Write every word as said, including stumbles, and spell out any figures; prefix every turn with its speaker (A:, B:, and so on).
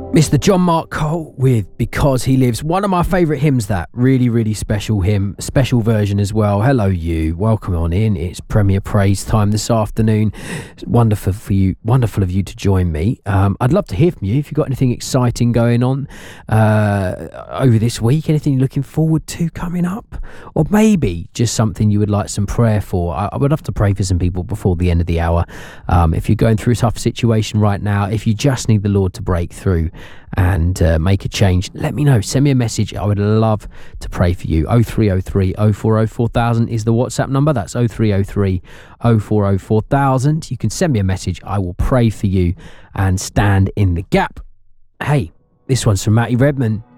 A: Mister John Mark Cole with Because He Lives. One of my favourite hymns, that. Really, really special hymn. Special version as well. Hello, you. Welcome on in. It's Premier Praise time this afternoon. It's wonderful for you. Wonderful of you to join me. Um, I'd love to hear from you if you've got anything exciting going on uh, over this week. Anything you're looking forward to coming up? Or maybe just something you would like some prayer for. I, I would love to pray for some people before the end of the hour. Um, if you're going through a tough situation right now, if you just need the Lord to break through and uh, make a change, let me know. Send me a message. I would love to pray for you. oh three oh three, oh four oh, four thousand is the WhatsApp number. That's oh three oh three, oh four oh, four thousand. You can send me a message. I will pray for you and stand in the gap. Hey, this one's from Matty Redman.